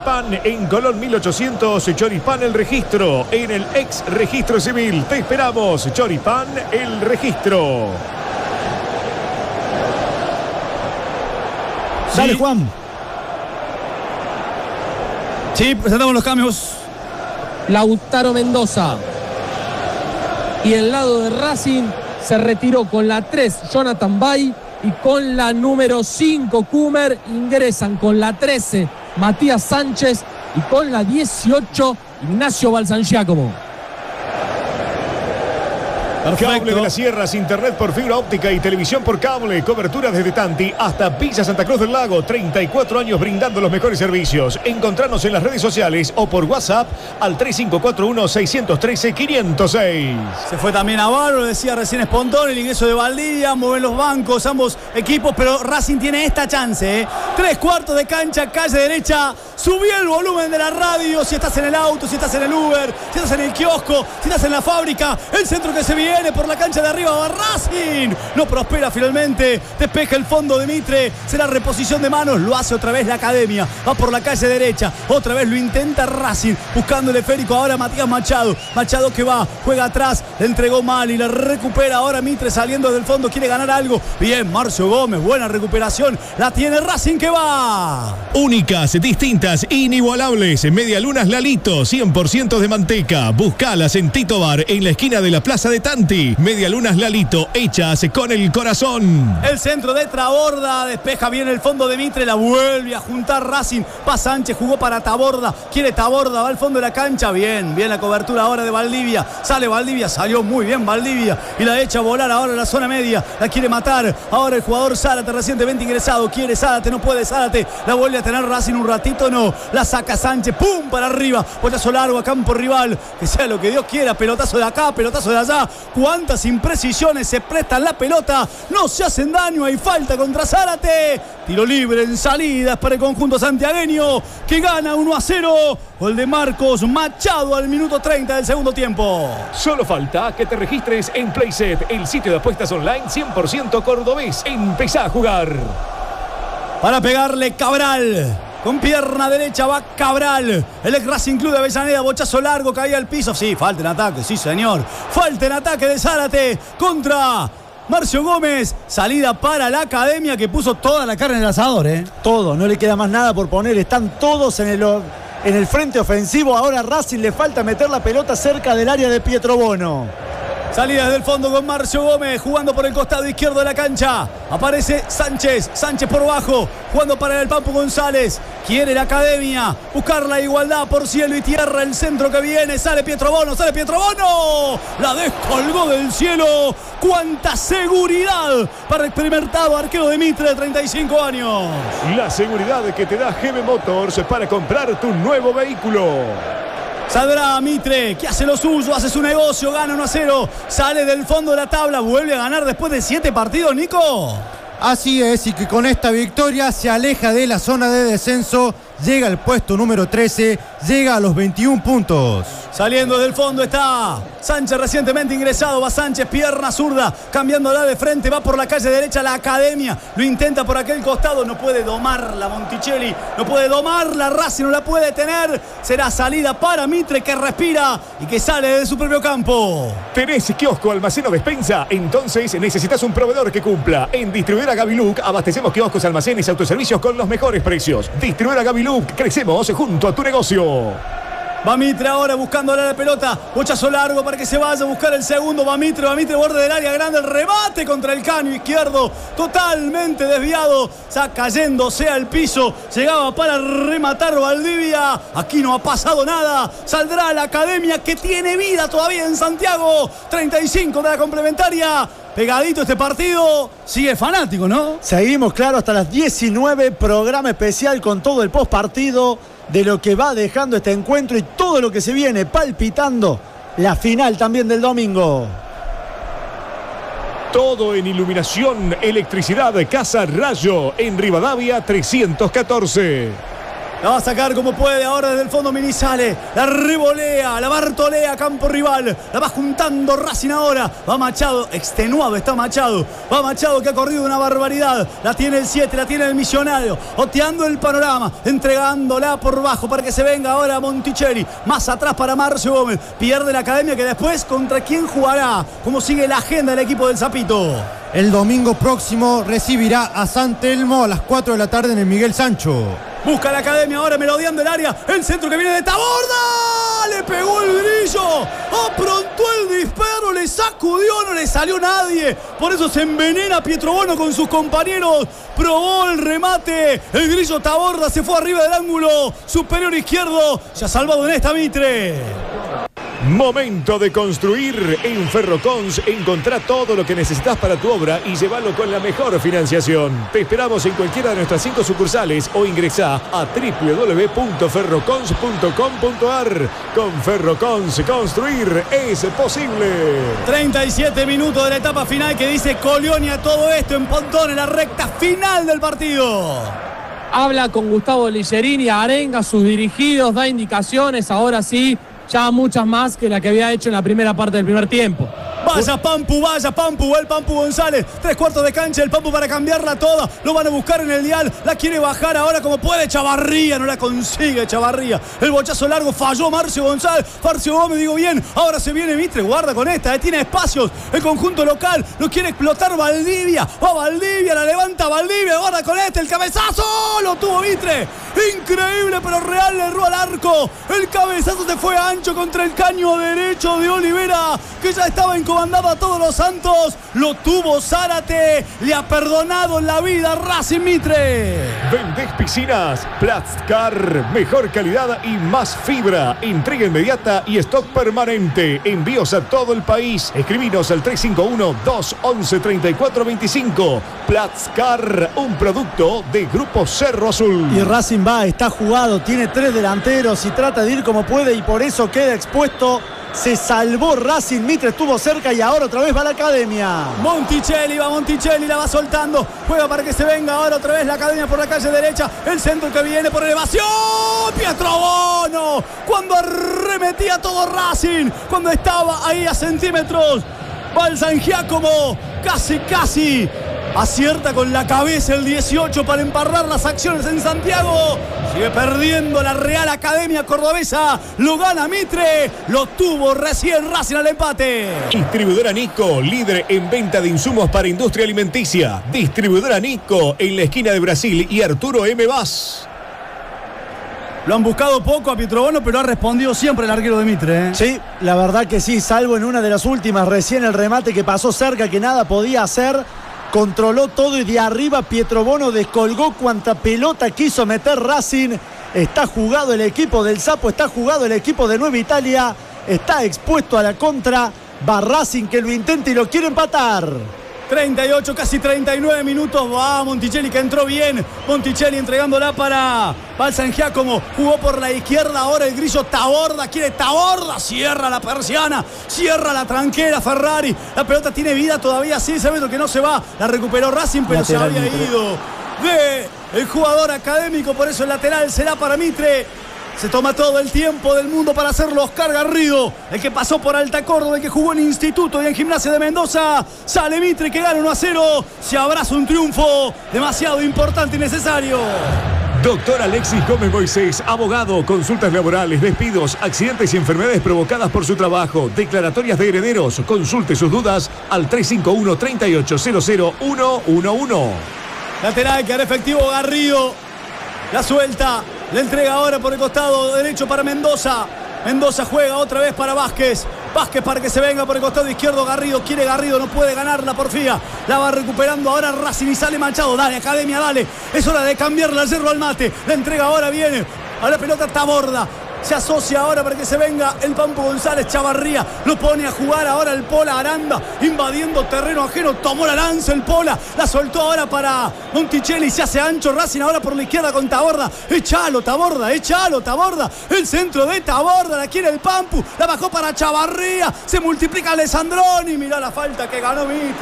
Pan en Colón 1800, Choripán el registro, en el ex registro civil. Te esperamos, Choripán el registro. Dale, Juan. Sí, presentamos los cambios. Lautaro Mendoza. Y el lado de Racing se retiró con la 3 Jonathan Bay y con la número 5 Kumer. Ingresan con la 13 Matías Sánchez y con la 18 Ignacio Balsangiacomo. Perfecto. Cable de las Sierras, internet por fibra óptica y televisión por cable. Cobertura desde Tanti hasta Villa Santa Cruz del Lago. 34 años brindando los mejores servicios. Encontrarnos en las redes sociales o por WhatsApp al 3541-613-506. Se fue también a Bárbaro, decía recién Espontón, el ingreso de Valdivia, mueven los bancos ambos equipos, pero Racing tiene esta chance, 3/4 de cancha, calle derecha. Subí el volumen de la radio, si estás en el auto, si estás en el Uber, si estás en el kiosco, si estás en la fábrica. El centro que se viene por la cancha de arriba va Racing. No prospera finalmente. Despeja el fondo de Mitre. Será reposición de manos. Lo hace otra vez la Academia. Va por la calle derecha. Otra vez lo intenta Racing. Buscando el esférico ahora Matías Machado. Machado que va. Juega atrás. Le entregó mal y la recupera ahora Mitre saliendo del fondo. Quiere ganar algo. Bien, Marcio Gómez. Buena recuperación. La tiene Racing que va. Únicas, distintas, inigualables. Medialunas Lalito. 100% de manteca. Buscalas en Tito Bar. En la esquina de la Plaza de Tanti. Medialunas Lalito, hechas con el corazón. El centro de Taborda, despeja bien el fondo de Mitre, la vuelve a juntar Racing. Va Sánchez, jugó para Taborda, quiere Taborda, va al fondo de la cancha. Bien la cobertura ahora de Valdivia. Sale Valdivia, salió muy bien Valdivia y la echa a volar ahora en la zona media. La quiere matar ahora el jugador Zárate, recientemente ingresado. Quiere Zárate, no puede Zárate. La vuelve a tener Racing un ratito, no. La saca Sánchez, pum, para arriba. Botazo largo a campo rival. Que sea lo que Dios quiera. Pelotazo de acá, pelotazo de allá. Cuántas imprecisiones se prestan la pelota. No se hacen daño. Hay falta contra Zárate. Tiro libre en salidas para el conjunto santiagueño que gana 1-0. Gol de Marcos Machado al minuto 30 del segundo tiempo. Solo falta que te registres en Playset, el sitio de apuestas online 100% cordobés. Empezá a jugar. Para pegarle Cabral. Con pierna derecha va Cabral. El ex Racing Club de Avellaneda. Bochazo largo, caía al piso. Sí, falta en ataque, sí señor. Falta en ataque de Zárate contra Marcio Gómez. Salida para la Academia que puso toda la carne en el asador, Todo, no le queda más nada por poner. Están todos en el frente ofensivo. Ahora a Racing le falta meter la pelota cerca del área de Pietrobono. Salida desde el fondo con Marcio Gómez, jugando por el costado izquierdo de la cancha. Aparece Sánchez, Sánchez por bajo, jugando para el Papu González. Quiere la Academia buscar la igualdad por cielo y tierra. El centro que viene, sale Pietrobono, sale Pietrobono. La descolgó del cielo. ¡Cuánta seguridad para el experimentado arquero de Mitre de 35 años! La seguridad que te da GB Motors para comprar tu nuevo vehículo. Saldrá Mitre, que hace lo suyo, hace su negocio, gana 1-0, sale del fondo de la tabla, vuelve a ganar después de 7 partidos, Nico. Así es, y que con esta victoria se aleja de la zona de descenso, llega al puesto número 13, llega a los 21 puntos. Saliendo del fondo está Sánchez, recientemente ingresado, va Sánchez, pierna zurda, cambiándola de frente, va por la calle derecha la Academia, lo intenta por aquel costado, no puede domarla Monticelli, no puede domarla Racing, no la puede tener, será salida para Mitre que respira y que sale de su propio campo. ¿Tenés kiosco, almacén o despensa? Entonces necesitas un proveedor que cumpla. En Distribuidora Gaviluc abastecemos kioscos, almacenes, autoservicios con los mejores precios. Distribuidora Gaviluc, crecemos junto a tu negocio. Va Mitre ahora buscando la pelota. Bochazo largo para que se vaya a buscar el segundo. Va Mitre, borde del área grande. El remate contra el caño izquierdo. Totalmente desviado. Está cayéndose al piso. Llegaba para rematar Valdivia. Aquí no ha pasado nada. Saldrá la Academia que tiene vida todavía en Santiago. 35 de la complementaria. Pegadito este partido. Sigue fanático, ¿no? Seguimos, claro, hasta las 19. Programa especial con todo el postpartido de lo que va dejando este encuentro y todo lo que se viene palpitando la final también del domingo. Todo en iluminación, electricidad, Casa Rayo, en Rivadavia 314. La va a sacar como puede ahora desde el fondo Minizale. La revolea, la bartolea campo rival. La va juntando Racing ahora. Va Machado, extenuado está Machado. Va Machado que ha corrido una barbaridad. La tiene el 7, la tiene el Millonario. Oteando el panorama, entregándola por bajo para que se venga ahora Monticelli. Más atrás para Marcio Gómez. Pierde la Academia que después contra quién jugará. ¿Cómo sigue la agenda del equipo del Zapito? El domingo próximo recibirá a San Telmo a las 4 de la tarde en el Miguel Sancho. Busca la Academia ahora merodeando el área. El centro que viene de Taborda. Le pegó el Grillo. Aprontó el disparo. Le sacudió. No le salió nadie. Por eso se envenena Pietrobono con sus compañeros. Probó el remate. El Grillo Taborda se fue arriba del ángulo superior izquierdo. Se ha salvado en esta Mitre. Momento de construir. En Ferrocons encontrá todo lo que necesitas para tu obra y llévalo con la mejor financiación. Te esperamos en cualquiera de nuestras 5 sucursales o ingresá a www.ferrocons.com.ar. Con Ferrocons, construir es posible. 37 minutos de la etapa final que dice Colonia. Todo esto en Pontón en la recta final del partido. Habla con Gustavo Ligerini, arenga a sus dirigidos, da indicaciones, ahora sí, ya muchas más que la que había hecho en la primera parte del primer tiempo. Vaya Pampu, el Pampu González. 3/4 de cancha, el Pampu para cambiarla toda. Lo van a buscar en el dial. La quiere bajar ahora como puede Chavarría. No la consigue Chavarría. El bochazo largo falló Marcio González. Marcio Gómez, digo bien. Ahora se viene Mitre. Guarda con esta. Tiene espacios. El conjunto local. Lo quiere explotar Valdivia. Va Valdivia. La levanta Valdivia. Guarda con este. El cabezazo. Lo tuvo Mitre. Increíble pero real. Le erró al arco. El cabezazo se fue ancho contra el caño derecho de Olivera, que ya estaba encomendado a Todos los Santos. Lo tuvo Zárate. Le ha perdonado la vida Racing Mitre. ¿Vendés piscinas? Plastcar. Mejor calidad y más fibra. Entrega inmediata y stock permanente. Envíos a todo el país. Escribinos al 351-211-3425. Plastcar, un producto de Grupo Cerro Azul. Y Racing está jugado, tiene 3 delanteros y trata de ir como puede y por eso queda expuesto. Se salvó Racing, Mitre estuvo cerca y ahora otra vez va a la Academia. Monticelli, la va soltando. Juega para que se venga ahora otra vez la Academia por la calle derecha. El centro que viene por elevación. Pietrobono. Cuando arremetía todo Racing. Cuando estaba ahí a centímetros. Va el San Giacomo. Casi. Acierta con la cabeza el 18 para emparrar las acciones en Santiago. Sigue perdiendo la Real Academia Cordobesa. Lo gana Mitre. Lo tuvo recién Racing al empate. Distribuidora Nico, líder en venta de insumos para industria alimenticia. Distribuidora Nico en la esquina de Brasil y Arturo M. Vaz. Lo han buscado poco a Pietrobono, pero ha respondido siempre el arquero de Mitre. Sí, la verdad que sí, salvo en una de las últimas, recién el remate que pasó cerca, que nada podía hacer. Controló todo y de arriba Pietrobono descolgó cuanta pelota quiso meter Racing. Está jugado el equipo del Sapo, está jugado el equipo de Nueva Italia. Está expuesto a la contra. Va Racing que lo intenta y lo quiere empatar. 38, casi 39 minutos. Va Monticelli que entró bien. Monticelli entregándola para San Giacomo. Jugó por la izquierda. Ahora el Grillo Taborda. Quiere Taborda. Cierra la persiana. Cierra la tranquera Ferrari. La pelota tiene vida todavía. Sí, sabe lo que no se va. La recuperó Racing, pero se había ido de el jugador académico. Por eso el lateral será para Mitre. Se toma todo el tiempo del mundo para hacerlo Oscar Garrido, el que pasó por Alta Córdoba, el que jugó en Instituto y en Gimnasia de Mendoza. Sale Mitre que gana 1-0. Se abraza un triunfo demasiado importante y necesario. Doctor Alexis Gómez Moisés, abogado, consultas laborales, despidos, accidentes y enfermedades provocadas por su trabajo, declaratorias de herederos. Consulte sus dudas al 351-3800-111. Lateral que hará efectivo Garrido. La suelta. La entrega ahora por el costado derecho para Mendoza. Mendoza juega otra vez para Vázquez. Vázquez para que se venga por el costado izquierdo. Garrido quiere Garrido, no puede ganar la porfía. La va recuperando ahora Racing y sale Machado. Dale, Academia, dale. Es hora de cambiarle al yerba al mate. La entrega ahora viene a la pelota Taborda. Se asocia ahora para que se venga el Pampo González. Chavarría lo pone a jugar ahora el Pola Aranda, invadiendo terreno ajeno. Tomó la lanza el Pola, la soltó ahora para Monticelli. Se hace ancho Racing ahora por la izquierda con Taborda. Echalo Taborda. El centro de Taborda, la quiere el Pampu. La bajó para Chavarría. Se multiplica Alessandroni. Mirá la falta que ganó Mitre.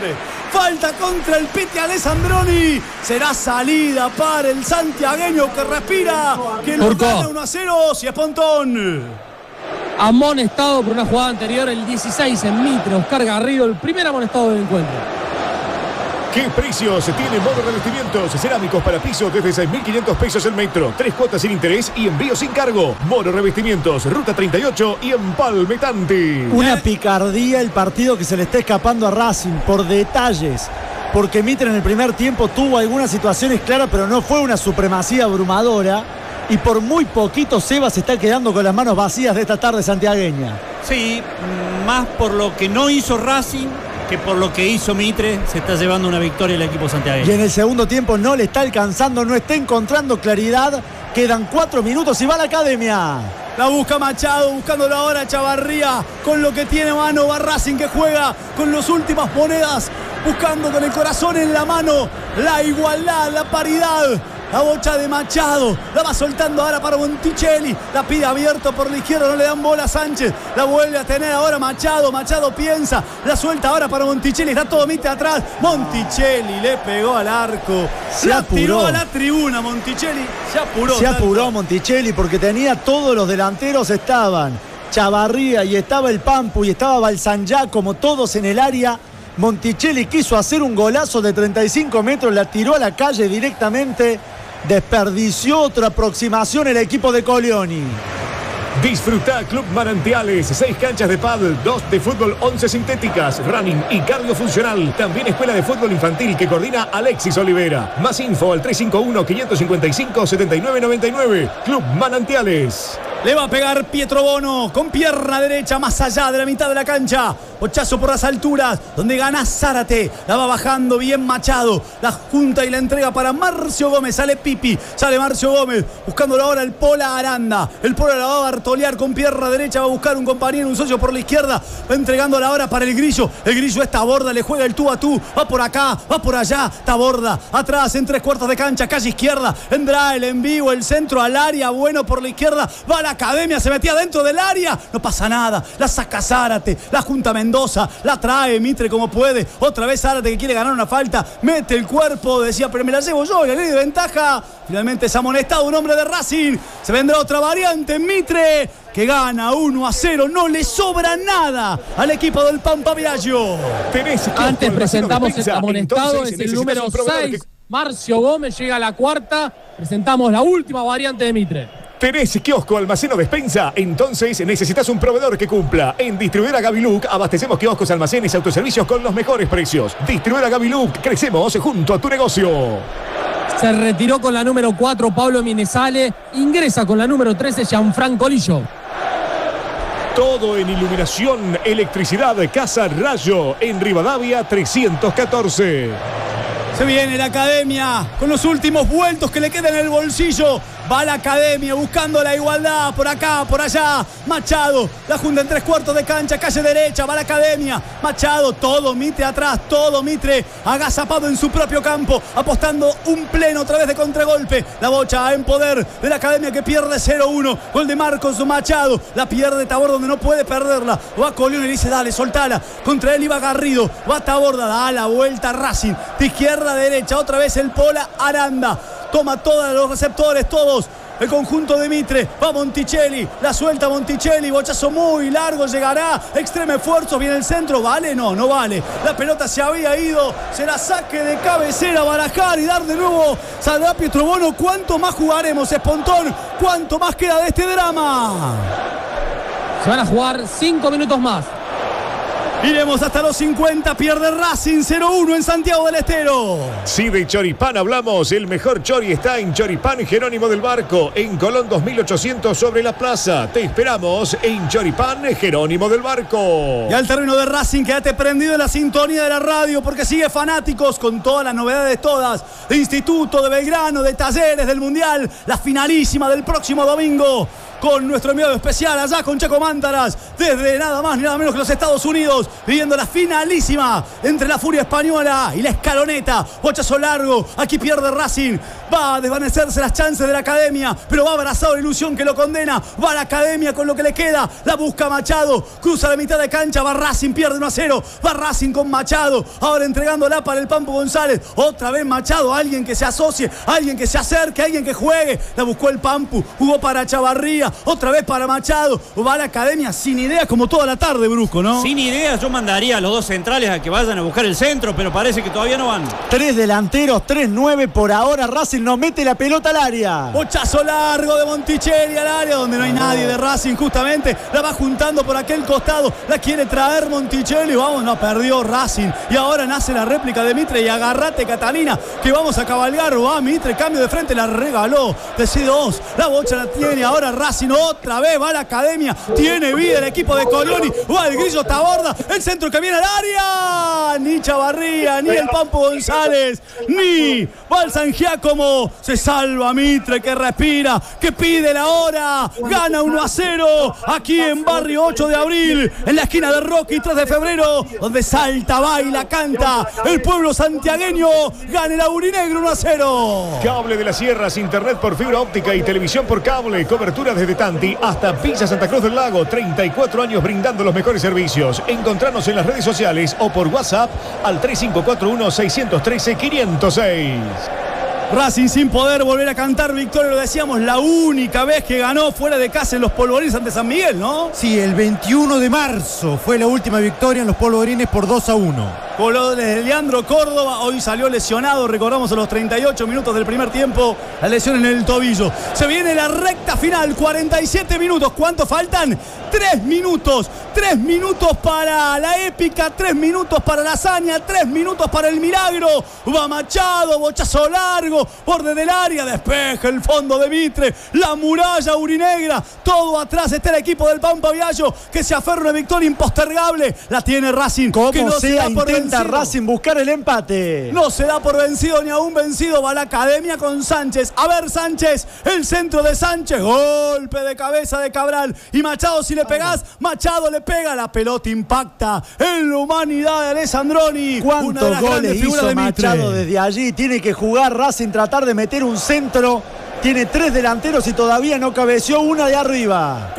Falta contra el Piti Alessandroni. Será salida para el santiagueño que respira, que lo gana 1-0. Si es Pontón. Amonestado por una jugada anterior, el 16 en Mitre, Oscar Garrido, el primer amonestado del encuentro. ¿Qué precios tiene Modo Revestimientos? Cerámicos para piso desde 6.500 pesos el metro. 3 cuotas sin interés y envío sin cargo. Modo Revestimientos, Ruta 38 y Empalme Tanti. Una picardía el partido que se le está escapando a Racing por detalles. Porque Mitre en el primer tiempo tuvo algunas situaciones claras, pero no fue una supremacía abrumadora. Y por muy poquito Seba se está quedando con las manos vacías de esta tarde santiagueña. Sí, más por lo que no hizo Racing que por lo que hizo Mitre. Se está llevando una victoria el equipo santiagueño. Y en el segundo tiempo no le está alcanzando, no está encontrando claridad. Quedan 4 minutos y va a la academia. La busca Machado, buscándolo ahora Chavarría. Con lo que tiene mano va Racing, que juega con las últimas monedas, buscando con el corazón en la mano la igualdad, la paridad. La bocha de Machado, la va soltando ahora para Monticelli, la pide abierto por la izquierda, no le dan bola a Sánchez, la vuelve a tener ahora Machado piensa, la suelta ahora para Monticelli, está todo Mitre atrás, Monticelli le pegó al arco, se apuró, tiró a la tribuna Monticelli, se apuró Monticelli porque tenía todos los delanteros, estaban Chavarría y estaba el Pampu y estaba Balsanyá, como todos en el área. Monticelli quiso hacer un golazo de 35 metros, la tiró a la calle directamente. Desperdició otra aproximación el equipo de Colioni. Disfruta Club Manantiales, 6 canchas de pádel, 2 de fútbol, 11 sintéticas, running y cardio funcional. También escuela de fútbol infantil que coordina Alexis Olivera. Más info al 351-555-7999. Club Manantiales. Le va a pegar Pietro Bono con pierna derecha más allá de la mitad de la cancha. Bochazo por las alturas, donde gana Zárate. La va bajando bien Machado. La junta y la entrega para Marcio Gómez. Sale Pipi, sale Marcio Gómez. Buscándolo ahora el Pola Aranda. El Pola la va a bartolear con pierna derecha. Va a buscar un compañero, un socio por la izquierda. Va entregándola ahora para el Grillo. El Grillo es Taborda, le juega el tú a tú. Va por acá, va por allá. Taborda, atrás en 3/4 de cancha, calle izquierda. Vendrá el envío, el centro al área. Bueno por la izquierda. Va a la academia, se metía dentro del área. No pasa nada. La saca Zárate. La junta Mendoza, la trae Mitre como puede. Otra vez Zárate que quiere ganar una falta. Mete el cuerpo, decía, pero me la llevo yo. La ley de ventaja. Finalmente es amonestado un hombre de Racing. Se vendrá otra variante. Mitre que gana 1-0. No le sobra nada al equipo del Pampa Viaggio. Antes presentamos el amonestado, es el número 6. Marcio Gómez llega a la cuarta. Presentamos la última variante de Mitre. ¿Tenés kiosco, almacén o despensa? Entonces necesitas un proveedor que cumpla. En Distribuidora Gaviluc abastecemos kioscos, almacenes, autoservicios con los mejores precios. Distribuidora Gaviluc, crecemos junto a tu negocio. Se retiró con la número 4 Pablo Minesale. Ingresa con la número 13 Gianfranco Lillo. Todo en iluminación, electricidad, Casa Rayo, en Rivadavia 314. Se viene la academia con los últimos vueltos que le quedan en el bolsillo. Va a la academia buscando la igualdad. Por acá, por allá. Machado, la junta en 3/4 de cancha, calle derecha. Va a la academia. Machado, todo Mitre atrás. Todo Mitre agazapado en su propio campo. Apostando un pleno otra vez de contragolpe. La bocha en poder de la academia que pierde 0-1. Gol de Marcos Machado. La pierde Taborda donde no puede perderla. Va Colioni y le dice, dale, soltala. Contra él iba Garrido. Va Taborda, da la vuelta Racing. De izquierda a derecha. Otra vez el Pola Aranda. Toma todos los receptores, todos. El conjunto de Mitre. Va Monticelli. La suelta Monticelli. Bochazo muy largo. Llegará. Extremo esfuerzo. Viene el centro. ¿Vale? No, no vale. La pelota se había ido. Será saque de cabecera. Barajar y dar de nuevo. Saldrá Pietro Bono. ¿Cuánto más jugaremos, Espontón? ¿Cuánto más queda de este drama? Se van a jugar 5 minutos más. Iremos hasta los 50, pierde Racing 0-1 en Santiago del Estero. Si de choripán hablamos, el mejor chori está en Choripán Jerónimo del Barco, en Colón 2800 sobre la plaza. Te esperamos en Choripán Jerónimo del Barco. Y al terreno de Racing, quédate prendido en la sintonía de la radio, porque sigue Fanáticos con todas las novedades todas. De Instituto, de Belgrano, de Talleres, del Mundial, la finalísima del próximo domingo. Con nuestro enviado especial allá con Chaco Mántaras, desde nada más ni nada menos que los Estados Unidos. viviendo la finalísima entre la Furia Española y la Escaloneta. Bochazo largo, aquí pierde Racing. Va a desvanecerse las chances de la Academia, pero va abrazado la ilusión que lo condena. Va a la Academia con lo que le queda. La busca Machado, cruza la mitad de cancha. Va Racing, pierde 1-0. Va Racing con Machado, ahora entregándola para el Pampo González. Otra vez Machado, alguien que se asocie, alguien que se acerque, alguien que juegue. La buscó el Pampu, jugó para Chavarría, otra vez para Machado. Va a la Academia sin ideas como toda la tarde, Brusco, ¿no? Sin ideas, yo mandaría a los dos centrales a que vayan a buscar el centro, pero parece que todavía no van. 3 delanteros, 3-9 por ahora. Racing no mete la pelota al área. Bochazo largo de Monticelli al área donde no hay nadie de Racing, justamente. La va juntando por aquel costado. La quiere traer Monticelli. Vamos, no perdió Racing. Y ahora nace la réplica de Mitre. Y agarrate, Catalina, que vamos a cabalgar. Va Mitre, cambio de frente, la regaló. De C2. La bocha la tiene. Ahora Racing otra vez va a la Academia. Tiene vida el equipo de Corioni. Va el Grillo Taborda. El centro que viene al área. Ni Chavarría, ni el Pampo González, ni va el San Giacomo. Se salva Mitre, que respira, que pide la hora. Gana 1-0 aquí en Barrio 8 de Abril, en la esquina de Roque y 3 de Febrero, donde salta, baila, canta el pueblo santiagueño. Gana el aurinegro 1-0. Cable de las Sierras, internet por fibra óptica y televisión por cable. Cobertura desde Tanti hasta Villa Santa Cruz del Lago. 34 años brindando los mejores servicios. Encontranos en las redes sociales o por WhatsApp al 3541-613-506. Racing sin poder volver a cantar victoria, lo decíamos, la única vez que ganó fuera de casa en los Polvorines ante San Miguel, ¿no? Sí, el 21 de marzo fue la última victoria en los Polvorines por 2-1. Goles de Leandro Córdoba, hoy salió lesionado, recordamos a los 38 minutos del primer tiempo, la lesión en el tobillo. Se viene la recta final, 47 minutos, ¿cuánto faltan? 3 minutos, 3 minutos para la épica, 3 minutos para la hazaña, 3 minutos para el milagro. Va Machado, bochazo largo, borde del área, despeja el fondo de Mitre, la muralla aurinegra, todo atrás está el equipo del Pampa Viallo, que se aferra a una victoria impostergable. La tiene Racing, como que no sea, se da por intenta vencido. Racing buscar el empate. No se da por vencido ni aún vencido. Va la Academia con Sánchez. A ver, Sánchez, el centro de Sánchez, golpe de cabeza de Cabral. Y Machado, si le pegás, Machado le pega, la pelota impacta en la humanidad de Alessandroni. ¿Cuántos goles hizo Machado desde allí? Tiene que jugar Racing, tratar de meter un centro. Tiene 3 delanteros y todavía no cabeció una de arriba.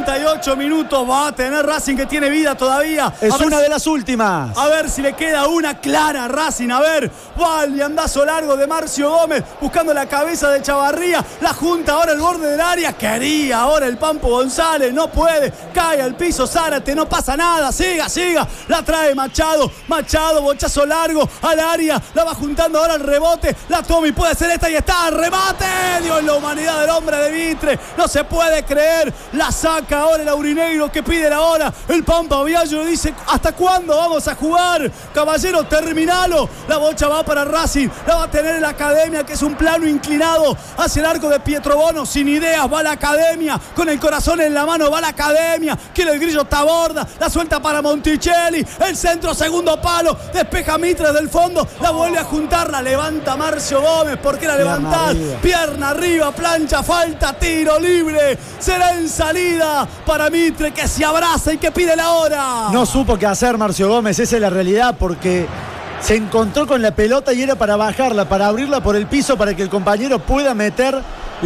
48 minutos va a tener Racing, que tiene vida todavía. Es una de las últimas. A ver si le queda una clara a Racing. A ver, va el viandazo largo de Marcio Gómez buscando la cabeza de Chavarría. La junta ahora el borde del área. Quería ahora el Pampo González. No puede. Cae al piso Zárate. No pasa nada. Siga. La trae Machado. Machado, bochazo largo al área. La va juntando ahora el rebote. La toma y puede ser esta y está. Remate. Dios, la humanidad del hombre de Mitre. No se puede creer. La saca ahora el aurinegro, que pide la hora. El Pampa Viallo le dice: ¿hasta cuándo vamos a jugar? Caballero, terminalo. La bocha va para Racing. La va a tener en la Academia, que es un plano inclinado hacia el arco de Pietrobono. Sin ideas va la Academia. Con el corazón en la mano va la Academia. Quiere el Grillo Taborda. La suelta para Monticelli. El centro, segundo palo. Despeja Mitre del fondo. La vuelve a juntar. La levanta Marcio Gómez. ¿Por qué la levantás? Pierna arriba, plancha, falta, tiro libre. Será en salida para Mitre, que se abraza y que pide la hora. No supo qué hacer Marcio Gómez, esa es la realidad, porque se encontró con la pelota y era para bajarla, para abrirla por el piso, para que el compañero pueda meter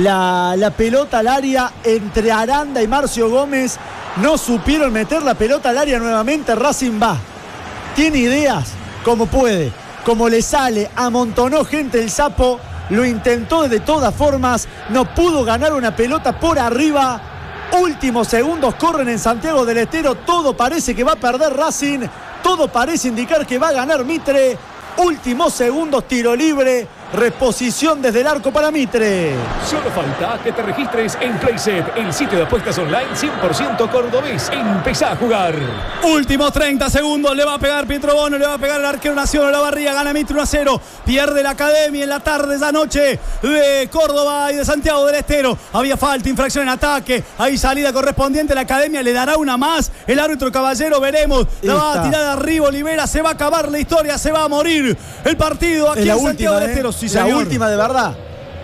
la pelota al área. Entre Aranda y Marcio Gómez no supieron meter la pelota al área nuevamente. Racing va, tiene ideas, como puede, como le sale, amontonó gente el Sapo. Lo intentó de todas formas, no pudo ganar una pelota por arriba. Últimos segundos corren en Santiago del Estero. Todo parece que va a perder Racing. Todo parece indicar que va a ganar Mitre. Últimos segundos, tiro libre. Reposición desde el arco para Mitre. Solo falta que te registres en Playset, el sitio de apuestas online 100% cordobés. Empezá a jugar. Últimos 30 segundos, le va a pegar Pietrobono, le va a pegar el arquero Nacional Olavarría, gana Mitre 1-0, pierde la Academia en la tarde esa noche de Córdoba y de Santiago del Estero. Había falta, infracción en ataque, ahí salida correspondiente, la Academia le dará una más, el árbitro Caballero, veremos, la va a tirar de arriba Olivera, se va a acabar la historia, se va a morir el partido aquí en Santiago del Estero. Sí, la última de verdad.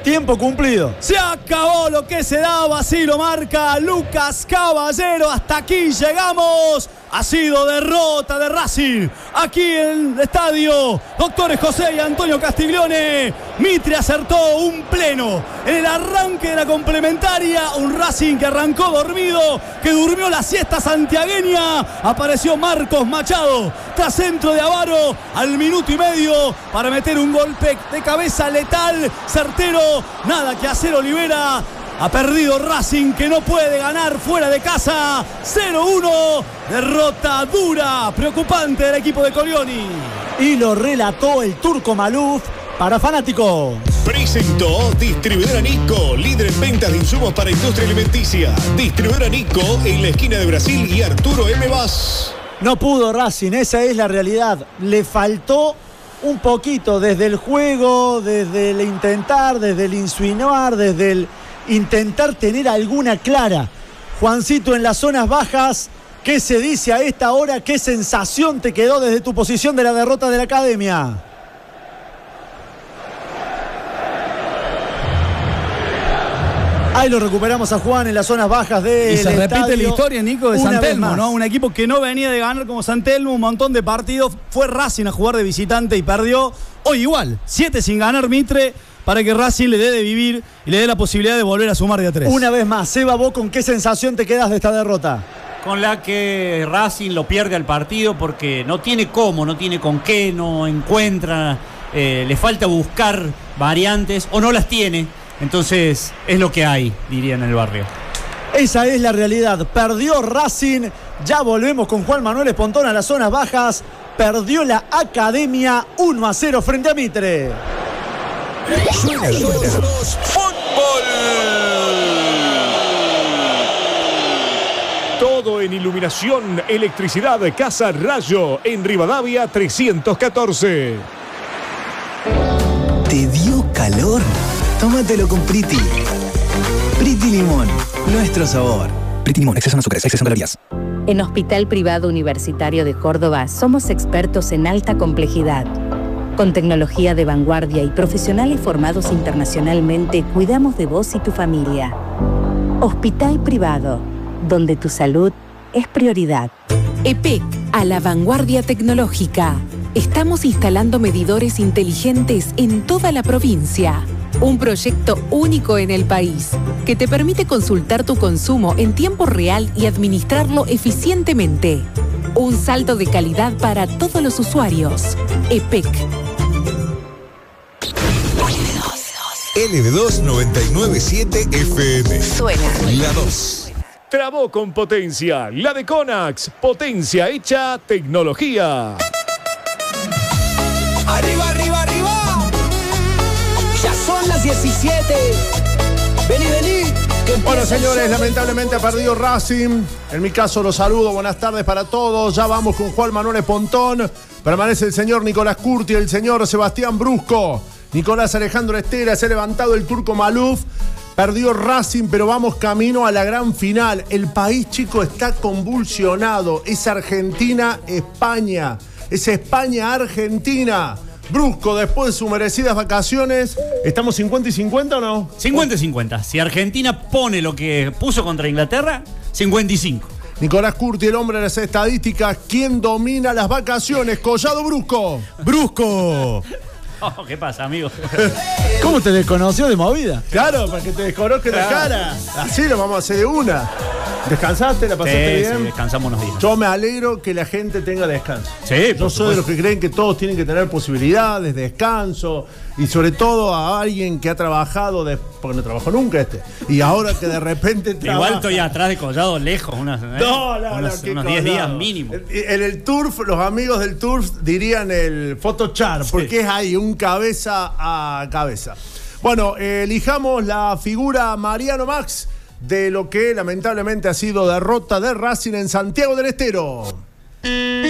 Tiempo cumplido. Se acabó lo que se daba, así lo marca Lucas Caballero. Hasta aquí llegamos. Ha sido derrota de Racing. Aquí en el estadio Doctores José y Antonio Castiglione. Mitre acertó un pleno en el arranque de la complementaria. Un Racing que arrancó dormido, que durmió la siesta santiagueña. Apareció Marcos Machado tras centro de Avaro al minuto y medio para meter un golpe de cabeza letal, certero. Nada que hacer Olivera. Ha perdido Racing, que no puede ganar fuera de casa. 0-1. Derrota dura, preocupante del equipo de Colioni. Y lo relató el Turco Maluf para Fanático. Presentó Distribuidora Nico, líder en ventas de insumos para industria alimenticia. Distribuidora Nico en la esquina de Brasil y Arturo M. Vaz. No pudo Racing, esa es la realidad. Le faltó un poquito desde el juego, desde el intentar, desde el insinuar, desde el intentar tener alguna clara. Juancito, en las zonas bajas, ¿qué se dice a esta hora? ¿Qué sensación te quedó desde tu posición de la derrota de la Academia? Ahí lo recuperamos a Juan en las zonas bajas del Y se repite estadio. la historia, Nico, de Una San vez Telmo, más. ¿no? Un equipo que no venía de ganar como San Telmo, un montón de partidos. Fue Racing a jugar de visitante y perdió. Hoy igual, 7 sin ganar Mitre, para que Racing le dé de vivir y le dé la posibilidad de volver a sumar de a 3. Una vez más, Seba, ¿vos con qué sensación te quedas de esta derrota? Con la que Racing lo pierde al partido porque no tiene cómo, no tiene con qué, no encuentra, le falta buscar variantes o no las tiene. Entonces es lo que hay, diría en el barrio. Esa es la realidad. Perdió Racing. Ya volvemos con Juan Manuel Espontón a las zonas bajas. Perdió la Academia 1-0 frente a Mitre. Suena fútbol. Todo en iluminación, electricidad, Casa Rayo, en Rivadavia 314. ¿Te dio calor? Tómatelo con Priti. Priti Limón, nuestro sabor. Priti Limón, exceso en azúcares, exceso en calorías. En Hospital Privado Universitario de Córdoba somos expertos en alta complejidad. Con tecnología de vanguardia y profesionales formados internacionalmente, cuidamos de vos y tu familia. Hospital Privado, donde tu salud es prioridad. EPEC, a la vanguardia tecnológica. Estamos instalando medidores inteligentes en toda la provincia. Un proyecto único en el país, que te permite consultar tu consumo en tiempo real y administrarlo eficientemente. Un salto de calidad para todos los usuarios. EPEC. LB2 997 FM. Suena. La 2. Trabó con potencia, la de Conax, potencia hecha tecnología. Arriba, arriba, arriba. Ya son las 17. Vení, vení. Bueno, señores, lamentablemente ha perdido Racing. En mi caso los saludo, buenas tardes para todos. Ya vamos con Juan Manuel Espontón. Permanece el señor Nicolás Curti, el señor Sebastián Brusco, Nicolás Alejandro Estera. Se ha levantado el Turco Maluf. Perdió Racing, pero vamos camino a la gran final. El país, chico, está convulsionado. Es Argentina-España. Es España-Argentina. Brusco, después de sus merecidas vacaciones, ¿estamos 50 y 50 o no? 50 y 50. Si Argentina pone lo que puso contra Inglaterra, 55. Nicolás Curti, el hombre de las estadísticas. ¿Quién domina las vacaciones? Collado Brusco. Brusco. Oh, ¿qué pasa, amigo? ¿Cómo te desconoció de movida? Claro, para que te desconozca la cara. Así lo vamos a hacer de una. ¿Descansaste? ¿La pasaste bien? Sí, descansamos unos días. Yo me alegro que la gente tenga descanso. Sí, yo soy de los que creen que todos tienen que tener posibilidades de descanso y sobre todo a alguien que ha trabajado, porque no trabajó nunca y ahora que de repente trabaja. Igual estoy atrás de Collado lejos, unos 10 días mínimo. En el turf, los amigos del turf dirían el photochart, porque es ahí un cabeza a cabeza. Bueno, elijamos la figura Mariano Max de lo que lamentablemente ha sido derrota de Racing en Santiago del Estero.